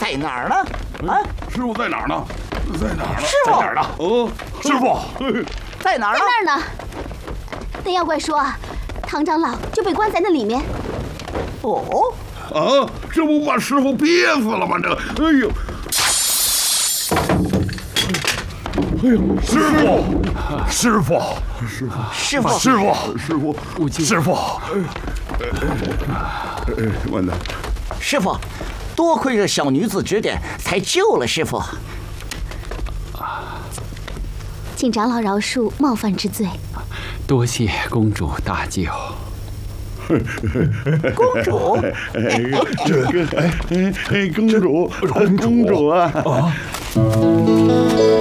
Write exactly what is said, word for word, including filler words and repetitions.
在哪儿呢？啊， 师傅在哪儿呢？在哪儿呢？ 师傅在哪儿呢？哦，师傅在哪儿呢？ 在那儿呢。那妖怪说啊，唐长老就被关在那里面。 哦， 啊，这不把师傅憋死了吗？这，哎呦！哎呦，师傅，师傅，师傅， 师傅， 师傅，师傅， 无忌， 师傅，哎，完蛋！ 师傅，多亏这小女子指点，才救了师傅。 请长老饶恕冒犯之罪。 多谢公主大救。 公主， 哎，这个，哎哎哎，公主，公主啊！